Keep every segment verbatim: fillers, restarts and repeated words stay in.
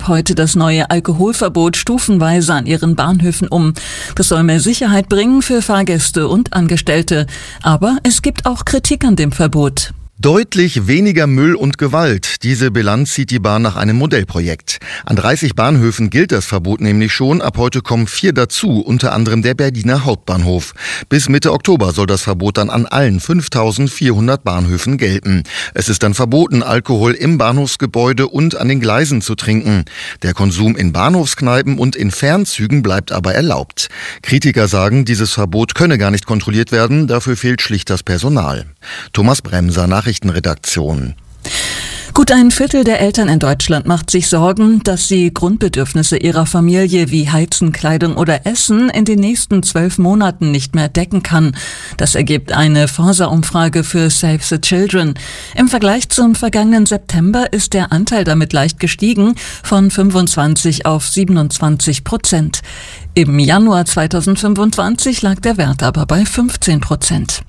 ab heute das neue Alkoholverbot stufenweise an ihren Bahnhöfen um. Das soll mehr Sicherheit bringen für Fahrgäste und Angestellte. Aber es gibt auch Kritik an dem Verbot. Deutlich weniger Müll und Gewalt. Diese Bilanz zieht die Bahn nach einem Modellprojekt. An dreißig Bahnhöfen gilt das Verbot nämlich schon. Ab heute kommen vier dazu, unter anderem der Berliner Hauptbahnhof. Bis Mitte Oktober soll das Verbot dann an allen fünftausendvierhundert Bahnhöfen gelten. Es ist dann verboten, Alkohol im Bahnhofsgebäude und an den Gleisen zu trinken. Der Konsum in Bahnhofskneipen und in Fernzügen bleibt aber erlaubt. Kritiker sagen, dieses Verbot könne gar nicht kontrolliert werden. Dafür fehlt schlicht das Personal. Thomas Bremser, Nachrichtenredaktion. Gut ein Viertel der Eltern in Deutschland macht sich Sorgen, dass sie Grundbedürfnisse ihrer Familie wie Heizen, Kleidung oder Essen in den nächsten zwölf Monaten nicht mehr decken kann. Das ergibt eine Forsa-Umfrage für Save the Children. Im Vergleich zum vergangenen September ist der Anteil damit leicht gestiegen, von fünfundzwanzig auf siebenundzwanzig Prozent. Im Januar zweitausendfünfundzwanzig lag der Wert aber bei fünfzehn Prozent.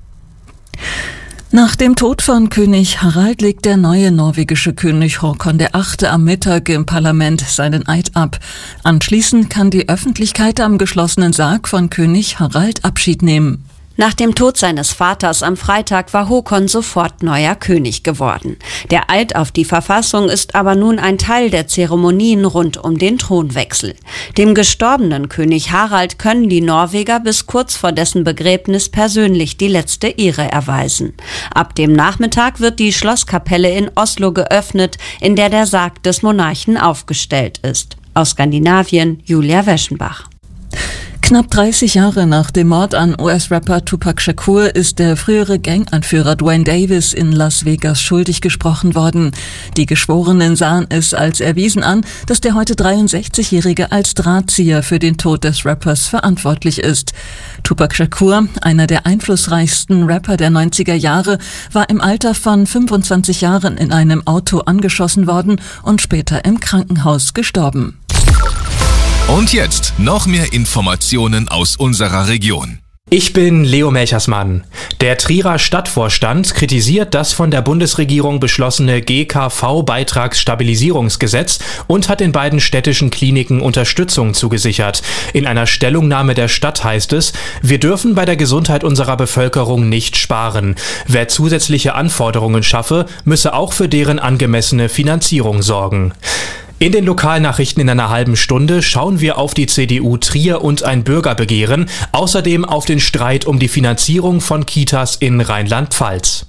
Nach dem Tod von König Harald legt der neue norwegische König Håkon der Achte am Mittag im Parlament seinen Eid ab. Anschließend kann die Öffentlichkeit am geschlossenen Sarg von König Harald Abschied nehmen. Nach dem Tod seines Vaters am Freitag war Håkon sofort neuer König geworden. Der Eid auf die Verfassung ist aber nun ein Teil der Zeremonien rund um den Thronwechsel. Dem gestorbenen König Harald können die Norweger bis kurz vor dessen Begräbnis persönlich die letzte Ehre erweisen. Ab dem Nachmittag wird die Schlosskapelle in Oslo geöffnet, in der der Sarg des Monarchen aufgestellt ist. Aus Skandinavien, Julia Weschenbach. Knapp dreißig Jahre nach dem Mord an U S-Rapper Tupac Shakur ist der frühere Ganganführer Duane Davis in Las Vegas schuldig gesprochen worden. Die Geschworenen sahen es als erwiesen an, dass der heute dreiundsechzigjährige als Drahtzieher für den Tod des Rappers verantwortlich ist. Tupac Shakur, einer der einflussreichsten Rapper der neunziger Jahre, war im Alter von fünfundzwanzig Jahren in einem Auto angeschossen worden und später im Krankenhaus gestorben. Und jetzt noch mehr Informationen aus unserer Region. Ich bin Leo Melchersmann. Der Trierer Stadtvorstand kritisiert das von der Bundesregierung beschlossene G K V-Beitragsstabilisierungsgesetz und hat den beiden städtischen Kliniken Unterstützung zugesichert. In einer Stellungnahme der Stadt heißt es, wir dürfen bei der Gesundheit unserer Bevölkerung nicht sparen. Wer zusätzliche Anforderungen schaffe, müsse auch für deren angemessene Finanzierung sorgen. In den Lokalnachrichten in einer halben Stunde schauen wir auf die C D U Trier und ein Bürgerbegehren, außerdem auf den Streit um die Finanzierung von Kitas in Rheinland-Pfalz.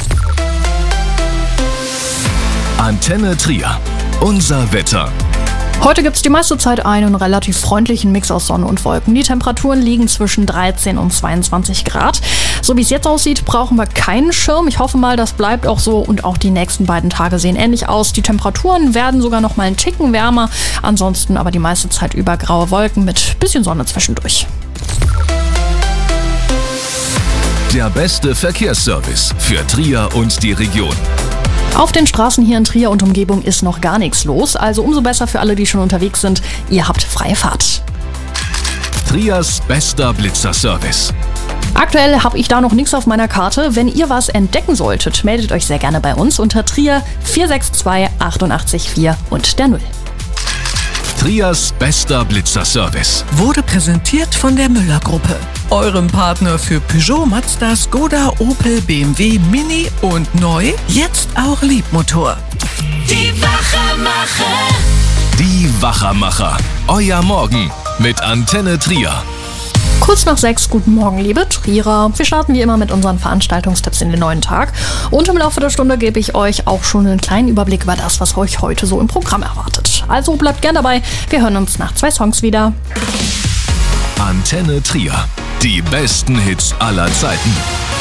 Antenne Trier. Unser Wetter. Heute gibt's die meiste Zeit einen relativ freundlichen Mix aus Sonne und Wolken. Die Temperaturen liegen zwischen dreizehn und zweiundzwanzig Grad. So wie es jetzt aussieht, brauchen wir keinen Schirm. Ich hoffe mal, das bleibt auch so und auch die nächsten beiden Tage sehen ähnlich aus. Die Temperaturen werden sogar noch mal einen Ticken wärmer. Ansonsten aber die meiste Zeit über graue Wolken mit bisschen Sonne zwischendurch. Der beste Verkehrsservice für Trier und die Region. Auf den Straßen hier in Trier und Umgebung ist noch gar nichts los, also umso besser für alle, die schon unterwegs sind. Ihr habt freie Fahrt. Triers bester Blitzerservice. Aktuell habe ich da noch nichts auf meiner Karte. Wenn ihr was entdecken solltet, meldet euch sehr gerne bei uns unter Trier vier sechs zwei acht acht vier und der Null. Triers bester Blitzerservice wurde präsentiert von der Müller-Gruppe, eurem Partner für Peugeot, Mazda, Skoda, Opel, B M W, Mini und neu, jetzt auch Liebmotor. Die Wachermacher. Die Wachermacher. Euer Morgen mit Antenne Trier. Kurz nach sechs, guten Morgen, liebe Trierer. Wir starten wie immer mit unseren Veranstaltungstipps in den neuen Tag. Und im Laufe der Stunde gebe ich euch auch schon einen kleinen Überblick über das, was euch heute so im Programm erwartet. Also bleibt gern dabei. Wir hören uns nach zwei Songs wieder. Antenne Trier. Die besten Hits aller Zeiten.